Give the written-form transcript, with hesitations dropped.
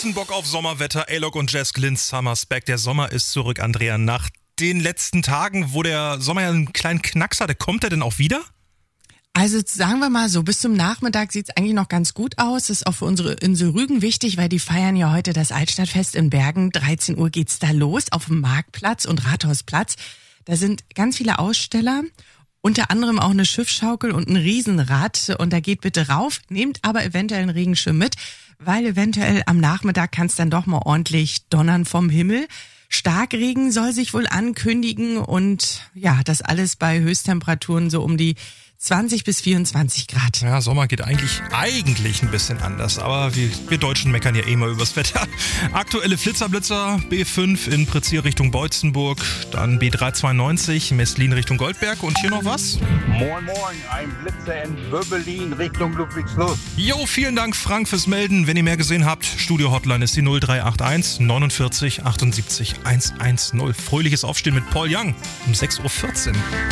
großen Bock auf Sommerwetter. A-Log und Jazz Glynn, Summer's Back. Der Sommer ist zurück, Andrea. Nach den letzten Tagen, wo der Sommer ja einen kleinen Knacks hatte, kommt er denn auch wieder? Also sagen wir mal so, bis zum Nachmittag sieht's eigentlich noch ganz gut aus. Das ist auch für unsere Insel Rügen wichtig, weil die feiern ja heute das Altstadtfest in Bergen. 13 Uhr geht's da los auf dem Marktplatz und Rathausplatz. Da sind ganz viele Aussteller, unter anderem auch eine Schiffsschaukel und ein Riesenrad. Und da geht bitte rauf, nehmt aber eventuell einen Regenschirm mit, weil eventuell am Nachmittag kann's dann doch mal ordentlich donnern vom Himmel. Starkregen soll sich wohl ankündigen und ja, das alles bei Höchsttemperaturen so um die 20 bis 24 Grad. Ja, Sommer geht eigentlich ein bisschen anders, aber wir Deutschen meckern ja eh mal übers Wetter. Aktuelle Flitzer-Blitzer, B5 in Prezier Richtung Beutzenburg, dann B392, Messlin Richtung Goldberg und hier noch was? Moin Moin, ein Blitzer in Böbelin Richtung Ludwigslust. Jo, vielen Dank Frank fürs Melden. Wenn ihr mehr gesehen habt, Studio-Hotline ist die 0381 49 78 110. Fröhliches Aufstehen mit Paul Young um 6.14 Uhr.